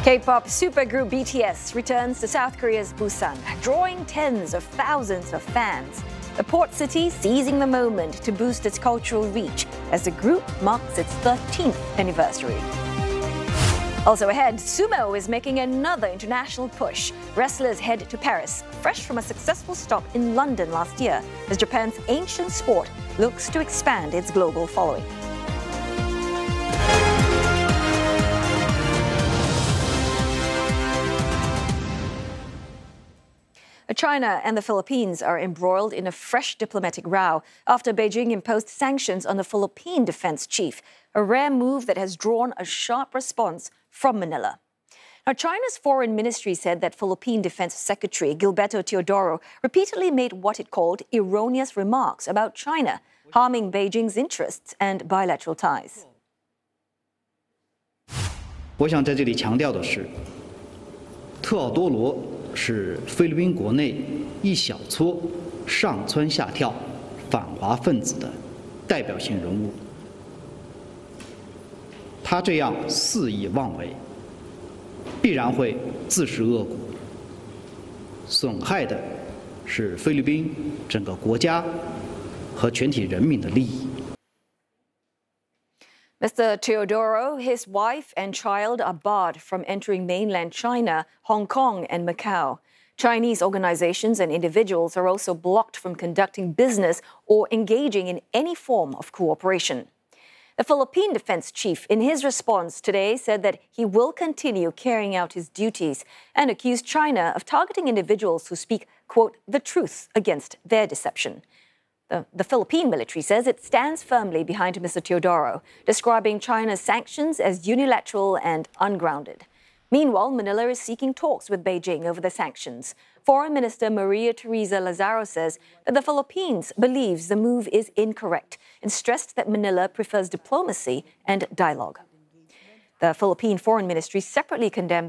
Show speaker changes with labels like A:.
A: K-pop supergroup BTS returns to South Korea's Busan, drawing tens of thousands of fans. The port city seizing the moment to boost its cultural reach as the group marks its 13th anniversary. Also ahead, sumo is making another international push. Wrestlers head to Paris, fresh from a successful stop in London last year, as Japan's ancient sport looks to expand its global following. China and the Philippines are embroiled in a fresh diplomatic row after Beijing imposed sanctions on the Philippine defense chief, a rare move that has drawn a sharp response from Manila. Now, China's foreign ministry said that Philippine Defense Secretary Gilberto Teodoro repeatedly made what it called erroneous remarks about China, harming Beijing's interests and bilateral ties.
B: 我想在这里强调的是，特奥多罗是菲律宾国内一小撮上蹿下跳反华分子的代表性人物。他这样肆意妄为，必然会自食恶果，损害的是菲律宾整个国家和全体人民的利益。
A: Mr. Teodoro, his wife and child are barred from entering mainland China, Hong Kong and Macau. Chinese organizations and individuals are also blocked from conducting business or engaging in any form of cooperation. The Philippine defense chief, in his response today, said that he will continue carrying out his duties and accused China of targeting individuals who speak, quote, the truth against their deception. The Philippine military says it stands firmly behind Mr. Teodoro, describing China's sanctions as unilateral and ungrounded. Meanwhile, Manila is seeking talks with Beijing over the sanctions. Foreign Minister Maria Teresa Lazaro says that the Philippines believes the move is incorrect and stressed that Manila prefers diplomacy and dialogue. The Philippine Foreign Ministry separately condemned